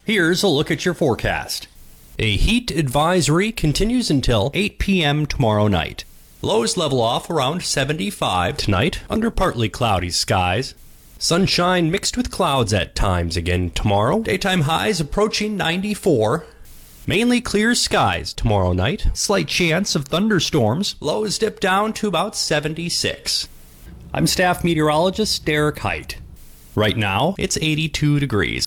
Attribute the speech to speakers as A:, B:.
A: Here's a look at your forecast. A heat advisory continues until 8 p.m. tomorrow night. Lows level off around 75 tonight under partly cloudy skies. Sunshine mixed with clouds at times again tomorrow. Daytime highs approaching 94. Mainly clear skies tomorrow night. Slight chance of thunderstorms. Lows dip down to about 76. I'm staff meteorologist Derek Height. Right now, it's 82 degrees.